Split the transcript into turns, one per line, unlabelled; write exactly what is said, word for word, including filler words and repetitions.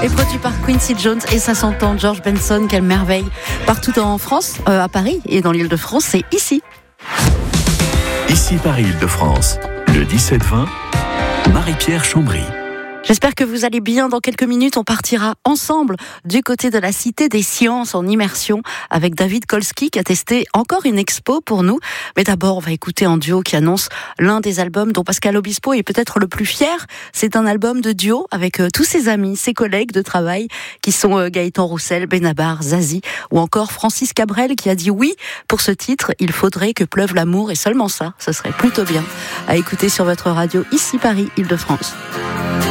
Et produit par Quincy Jones et ça s'entend, George Benson, quelle merveille. Partout en France, euh, à Paris et dans l'Île-de-France, c'est ici.
Ici Paris-Île-de-France, le dix-sept vingt, Marie-Pierre Chambry.
J'espère que vous allez bien. Dans quelques minutes, on partira ensemble du côté de la Cité des Sciences en immersion avec David Kolski qui a testé encore une expo pour nous. Mais d'abord, on va écouter un duo qui annonce l'un des albums dont Pascal Obispo est peut-être le plus fier. C'est un album de duo avec euh, tous ses amis, ses collègues de travail qui sont euh, Gaëtan Roussel, Benabar, Zazie ou encore Francis Cabrel qui a dit oui pour ce titre. Il faudrait que pleuve l'amour et seulement ça, ce serait plutôt bien à écouter sur votre radio ici Paris, Île-de-France.